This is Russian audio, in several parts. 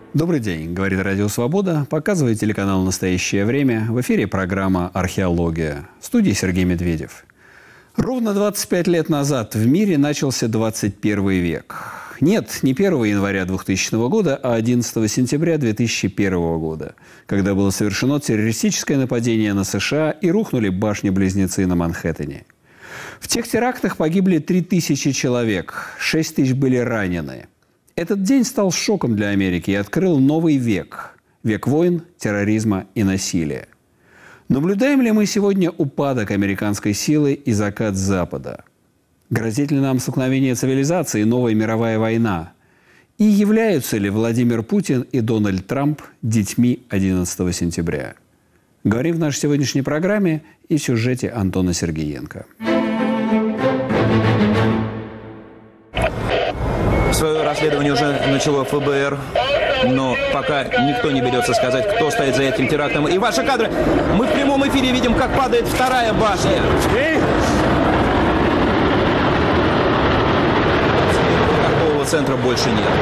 Добрый день, говорит Радио Свобода, показывает телеканал «Настоящее время». В эфире программа «Археология». В студии Сергей Медведев. Ровно 25 лет назад в мире начался 21 век. Нет, не 1 января 2000 года, а 11 сентября 2001 года, когда было совершено террористическое нападение на США и рухнули башни-близнецы на Манхэттене. В тех терактах погибли 3000 человек, 6000 были ранены. Этот день стал шоком для Америки и открыл новый век – век войн, терроризма и насилия. Наблюдаем ли мы сегодня упадок американской силы и закат Запада? Грозит ли нам столкновение цивилизации и новая мировая война? И являются ли Владимир Путин и Дональд Трамп детьми 11 сентября? Говорим в нашей сегодняшней программе и в сюжете Антона Сергеенко. Свое расследование уже начало ФБР, но пока никто не берется сказать, кто стоит за этим терактом. И ваши кадры, мы в прямом эфире видим, как падает вторая башня. Торгового центра больше нет.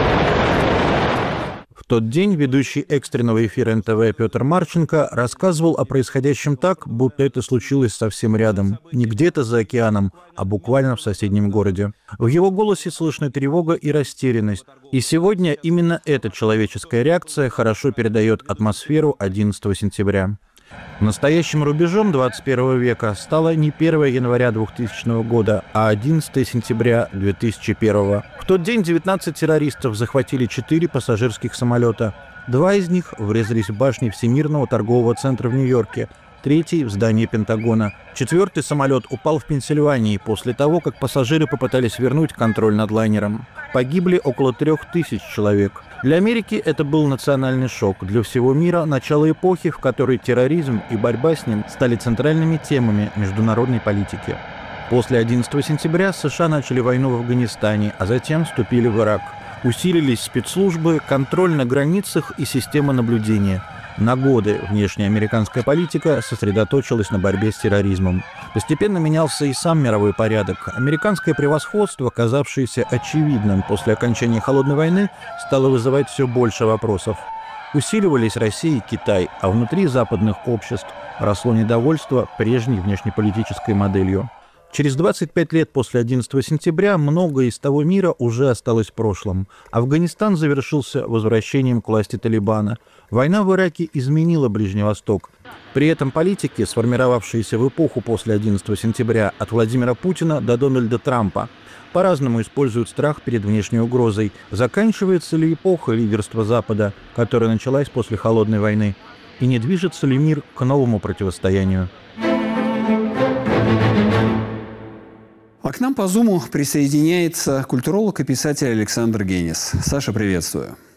В тот день ведущий экстренного эфира НТВ Петр Марченко рассказывал о происходящем так, будто это случилось совсем рядом. Не где-то за океаном, а буквально в соседнем городе. В его голосе слышны тревога и растерянность. И сегодня именно эта человеческая реакция хорошо передает атмосферу 11 сентября. Настоящим рубежом 21 века стало не 1 января 2000 года, а 11 сентября 2001. В тот день 19 террористов захватили 4 пассажирских самолета. 2 из них врезались в башни Всемирного торгового центра в Нью-Йорке, 3 в здание Пентагона. 4-й самолет упал в Пенсильвании после того, как пассажиры попытались вернуть контроль над лайнером. Погибли около 3000 человек. Для Америки это был национальный шок. Для всего мира – начало эпохи, в которой терроризм и борьба с ним стали центральными темами международной политики. После 11 сентября США начали войну в Афганистане, а затем вступили в Ирак. Усилились спецслужбы, контроль на границах и система наблюдения. На годы внешняя американская политика сосредоточилась на борьбе с терроризмом. Постепенно менялся и сам мировой порядок. Американское превосходство, казавшееся очевидным после окончания Холодной войны, стало вызывать все больше вопросов. Усиливались Россия и Китай, а внутри западных обществ росло недовольство прежней внешнеполитической моделью. Через 25 лет после 11 сентября многое из того мира уже осталось в прошлом. Афганистан завершился возвращением к власти Талибана. Война в Ираке изменила Ближний Восток. При этом политики, сформировавшиеся в эпоху после 11 сентября от Владимира Путина до Дональда Трампа, по-разному используют страх перед внешней угрозой. Заканчивается ли эпоха лидерства Запада, которая началась после Холодной войны? И не движется ли мир к новому противостоянию? А к нам по Зуму присоединяется культуролог и писатель Александр Генис. Саша, приветствую.